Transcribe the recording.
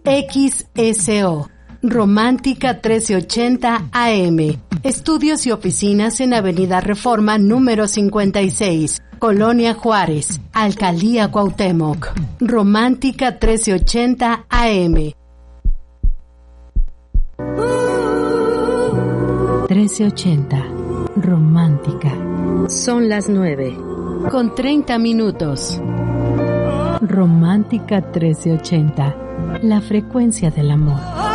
XSO, Romántica 1380 AM. Estudios y oficinas en Avenida Reforma número 56, Colonia Juárez, Alcaldía Cuauhtémoc. Romántica 1380 AM. 1380, Romántica. Son las 9:30. Romántica 1380, la frecuencia del amor.